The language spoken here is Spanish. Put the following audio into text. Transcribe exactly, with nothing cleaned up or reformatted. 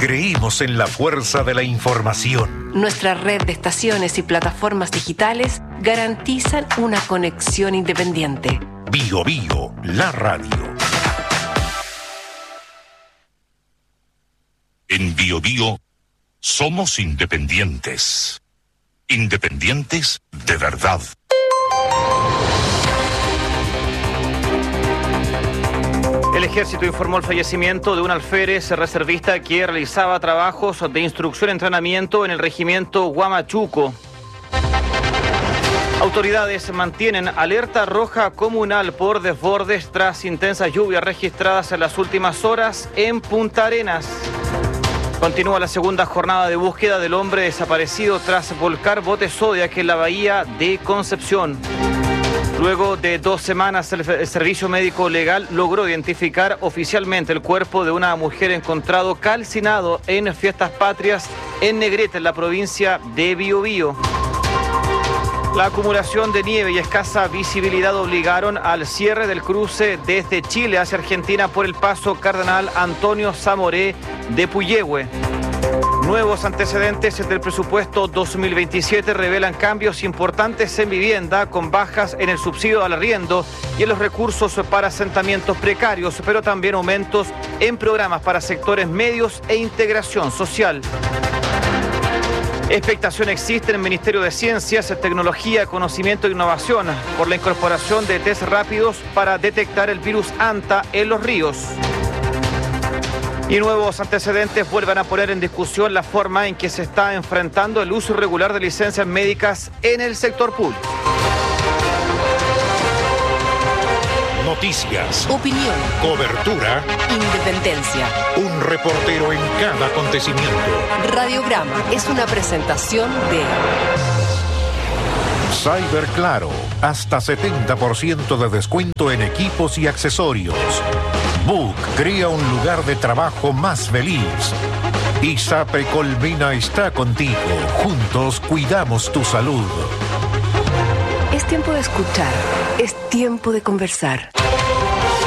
Creímos en la fuerza de la información. Nuestra red de estaciones y plataformas digitales garantizan una conexión independiente. Bio Bio, la radio. En Bio Bio somos independientes. Independientes de verdad. El Ejército informó el fallecimiento de un alférez reservista que realizaba trabajos de instrucción y entrenamiento en el regimiento Huamachuco. Autoridades mantienen alerta roja comunal por desbordes tras intensas lluvias registradas en las últimas horas en Punta Arenas. Continúa la segunda jornada de búsqueda del hombre desaparecido tras volcar bote Zodiac en la bahía de Concepción. Luego de dos semanas, el, el Servicio Médico Legal logró identificar oficialmente el cuerpo de una mujer encontrado calcinado en Fiestas Patrias en Negrete, en la provincia de Biobío. La acumulación de nieve y escasa visibilidad obligaron al cierre del cruce desde Chile hacia Argentina por el paso Cardenal Antonio Zamoré de Puyehue. Nuevos antecedentes del presupuesto dos mil veintisiete revelan cambios importantes en vivienda, con bajas en el subsidio al arriendo y en los recursos para asentamientos precarios, pero también aumentos en programas para sectores medios e integración social. Expectación existe en el Ministerio de Ciencias, Tecnología, Conocimiento e Innovación por la incorporación de test rápidos para detectar el virus ANTA en los ríos. Y nuevos antecedentes vuelven a poner en discusión la forma en que se está enfrentando el uso irregular de licencias médicas en el sector público. Noticias, Opinión, cobertura, independencia. un reportero en cada acontecimiento. Radiograma es una presentación de Cyber Claro, hasta setenta por ciento de descuento en equipos y accesorios. Book crea un lugar de trabajo más feliz. Y Sape Colmena está contigo. Juntos cuidamos tu salud. Es tiempo de escuchar, es tiempo de conversar.